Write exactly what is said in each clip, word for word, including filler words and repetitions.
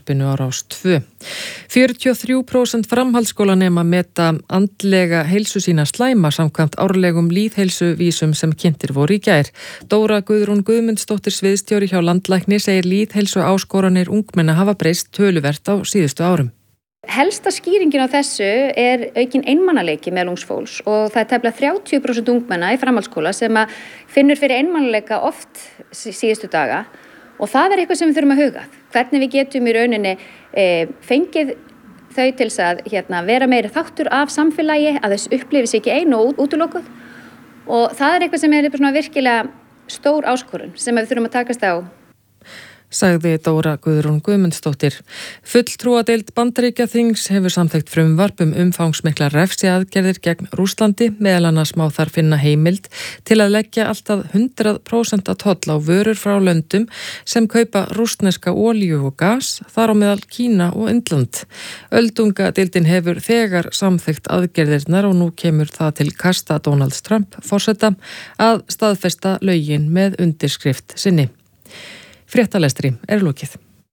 sjónvarpinu á Rás tvö. fjörutíu og þrjú prósent framhaldsskólanema meta andlega heilsu sína slæma samkvæmt árlegum lýðheilsuvísum sem kynntir voru í gær. Dóra Guðrún Guðmundsdóttir sviðsstjóri hjá landlækni segir lýðheilsu áskoranir ungmenna hafa breyst töluvert á síðustu árum. Helsta skýringin á þessu er aukin einmanaleiki meðal ungs fólks og það er tæplega þrjátíu prósent ungmenna í framhaldsskóla sem að finnur fyrir einmanaleika oft síðustu daga og það er eitthvað sem við þurfum að huga. Hvernig við getum í rauninni e, fengið þau til að hérna, vera meiri þáttur af samfélagi, að þess upplifi sig ekki einu og útilokuð og það er eitthvað sem er svona virkilega stór áskorun sem við þurfum að takast á. Sagði Dóra Guðrún Guðmundsdóttir. Fulltrúadeild Bandaríkjaþings hefur samþykkt frumvarp um umfangsmiklar refsiaðgerðir gegn Rússlandi, meðal annars má þar finna heimild til að leggja alltaf hundrað prósent toll á vörur frá löndum sem kaupa rússneska olíu og gas, þar á meðal Kína og Indland. Öldungadeildin hefur þegar samþykkt aðgerðirnar og nú kemur það til kasta Donalds Trump forseta að staðfesta lögin með undirskrift sinni. Fréttalestri er lokið.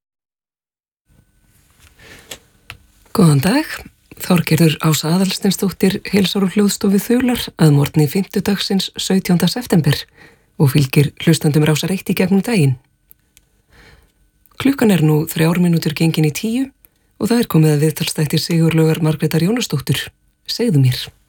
Góðan dag. Þorgerður Ása Aðalsteinsdóttir heilsar úr hljóðstofu Þular að morgni fimmtudagsins sautjánda september og fylgir hlustandum Rásar eitt í gegnum daginn. Klukkan er nú þrjár mínútur gengin í tíu og það er komið að viðtalsþætti Sigurlaugar Margrétar Jónasdóttur. Segðu mér.